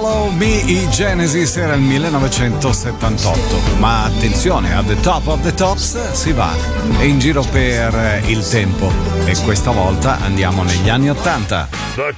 Follow Me, i Genesis, era il 1978. Ma attenzione, a The Top of the Tops si va in giro per il tempo e questa volta andiamo negli anni 80. The